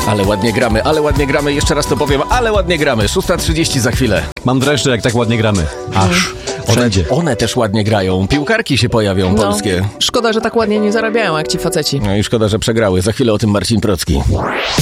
Ale ładnie gramy, jeszcze raz to powiem, ale ładnie gramy. 6:30 za chwilę. Mam dreszcze, jak tak ładnie gramy. Aż wszędzie. One też ładnie grają. Piłkarki się pojawią polskie. Szkoda, że tak ładnie nie zarabiają jak ci faceci. No i szkoda, że przegrały. Za chwilę o tym Marcin Procki.